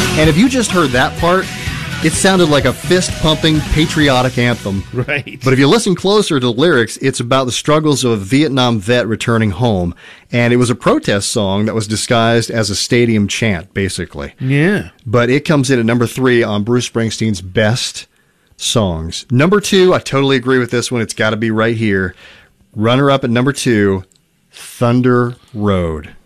And if you just heard that part, it sounded like a fist-pumping patriotic anthem. Right. But if you listen closer to the lyrics, it's about the struggles of a Vietnam vet returning home. And it was a protest song that was disguised as a stadium chant, basically. Yeah. But it comes in at number 3 on Bruce Springsteen's best songs. Number 2, I totally agree with this one. It's got to be right here. Runner-up at number 2, Thunder Road.